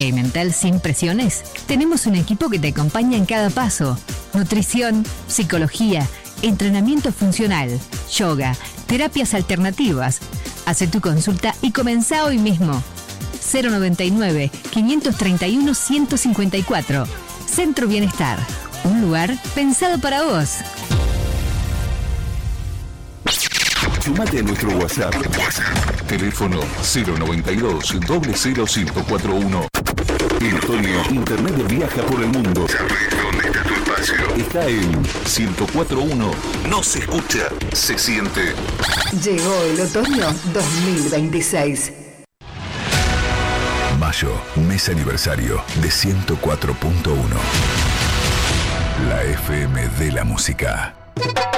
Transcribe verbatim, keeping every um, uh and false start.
y mental sin presiones? Tenemos un equipo que te acompaña en cada paso. Nutrición, psicología, entrenamiento funcional, yoga, terapias alternativas. Hace tu consulta y comenzá hoy mismo. cero noventa y nueve, quinientos treinta y uno, ciento cincuenta y cuatro. Centro Bienestar. Un lugar pensado para vos. Sumate a nuestro WhatsApp. Teléfono cero noventa y dos, cero cero, cinco cuatro uno. El Otoño Internet viaja por el mundo. ¿Sabes dónde está tu espacio? Está en ciento cuatro punto uno. No se escucha, se siente. Llegó el otoño dos mil veintiséis. Mayo, mes aniversario de ciento cuatro punto uno. La F M de la música.